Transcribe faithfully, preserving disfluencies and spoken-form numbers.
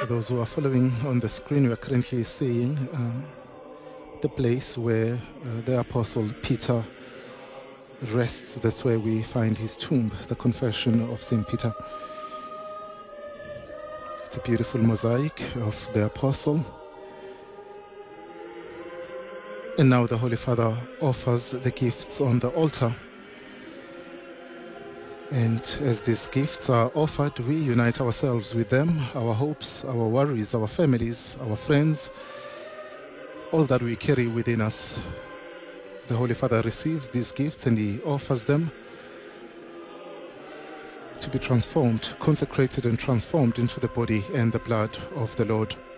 Those who are following on the screen, we are currently seeing um, the place where uh, the Apostle Peter rests. That's where we find his tomb, the Confession of Saint Peter. It's a beautiful mosaic of the Apostle. And now the Holy Father offers the gifts on the altar. And as these gifts are offered, we unite ourselves with them, our hopes, our worries, our families, our friends, all that we carry within us. The Holy Father receives these gifts and he offers them to be transformed, consecrated and transformed into the body and the blood of the Lord.